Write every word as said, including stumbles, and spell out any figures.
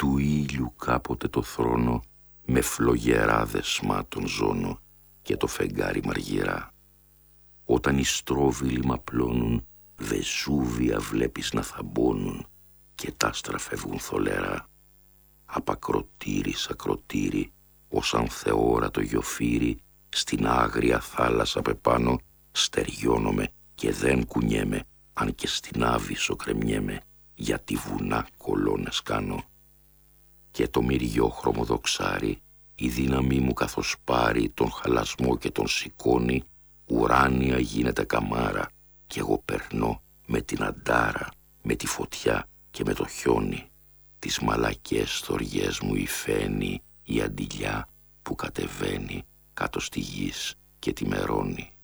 του ήλιου κάποτε το θρόνο με φλογεράδες μάτων ζώνω και το φεγγάρι μαργυρά. Όταν οι στρόβιλοι μαπλώνουν, Βεζούβια βλέπεις να θαμπώνουν και τ' άστρα φεύγουν θολερά. Απ' ακροτήρι σ' ακροτήρι, ως ανθεόρατο γιοφύρι, στην άγρια θάλασσα πεπάνω στεριώνομαι και δεν κουνιέμαι, αν και στην Άβυσσο κρεμιέμαι, γιατί βουνά κολόνες κάνω. Και το μυριόχρωμο δοξάρι, η δύναμή μου καθώς πάρει τον χαλασμό και τον σηκώνει, ουράνια γίνεται καμάρα, κι εγώ περνώ με την αντάρα, με τη φωτιά και με το χιόνι. Τις μαλακές θωριές μου υφαίνει η αντιλιά που κατεβαίνει κάτω στη γης και τη μερώνει.